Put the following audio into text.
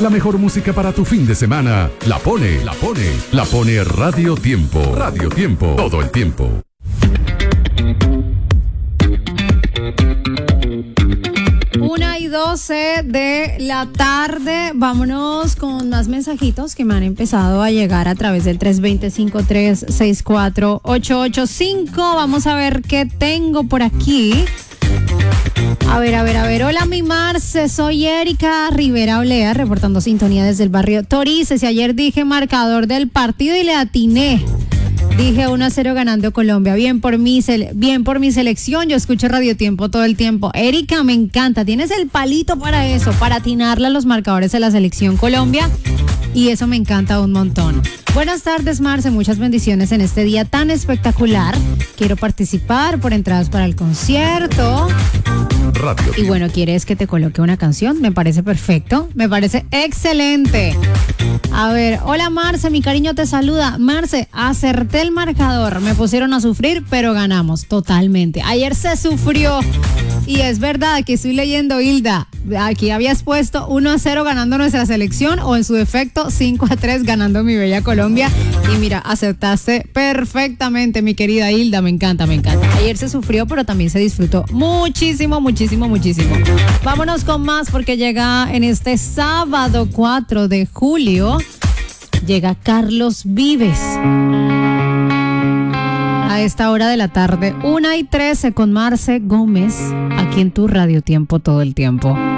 La mejor música para tu fin de semana la pone Radio Tiempo. Radio Tiempo, todo el tiempo. Una y 12 de la tarde. Vámonos con más mensajitos que me han empezado a llegar a través del 320-5364885. Vamos a ver qué tengo por aquí. A ver. Hola, mi Marce. Soy Erika Rivera Olea, reportando sintonía desde el barrio Torices. Y ayer dije marcador del partido y le atiné. Dije 1-0 ganando Colombia. Bien por mi selección. Yo escucho Radio Tiempo todo el tiempo. Erika, me encanta. Tienes el palito para eso, para atinarle a los marcadores de la selección Colombia. Y eso me encanta un montón. Buenas tardes, Marce. Muchas bendiciones en este día tan espectacular. Quiero participar por entradas para el concierto. Radio. Y bueno, ¿quieres que te coloque una canción? Me parece perfecto. Me parece excelente. A ver, hola Marce, mi cariño te saluda. Marce, acerté el marcador. Me pusieron a sufrir, pero ganamos totalmente. Ayer se sufrió. Y es verdad, aquí estoy leyendo, Hilda. Aquí habías puesto 1-0 ganando nuestra selección, o en su defecto 5-3 ganando mi bella Colombia. Y mira, acertaste perfectamente, mi querida Hilda. Me encanta. Ayer se sufrió, pero también se disfrutó muchísimo. Vámonos con más, porque llega en este sábado 4 de julio, llega Carlos Vives. A esta hora de la tarde, 1:13 con Marce Gómez, aquí en tu Radio Tiempo todo el tiempo.